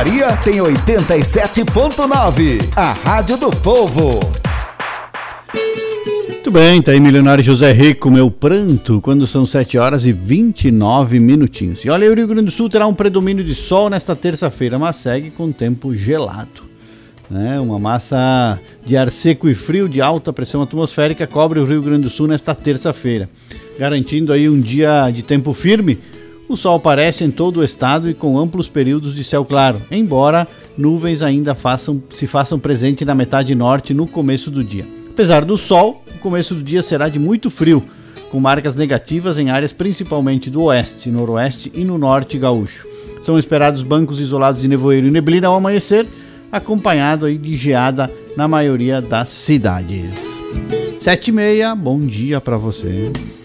Maria tem 87.9, a Rádio do Povo. Muito bem, tá aí Milionário José Rico, Meu Pranto, quando são 7 horas e 29 minutinhos. E olha, o Rio Grande do Sul terá um predomínio de sol nesta terça-feira, mas segue com tempo gelado. Uma massa de ar seco e frio de alta pressão atmosférica cobre o Rio Grande do Sul nesta terça-feira, garantindo aí um dia de tempo firme. O sol aparece em todo o estado e com amplos períodos de céu claro, embora nuvens ainda se façam presente na metade norte no começo do dia. Apesar do sol, o começo do dia será de muito frio, com marcas negativas em áreas principalmente do oeste, noroeste e no norte gaúcho. São esperados bancos isolados de nevoeiro e neblina ao amanhecer, acompanhado aí de geada na maioria das cidades. 7h30, bom dia para você.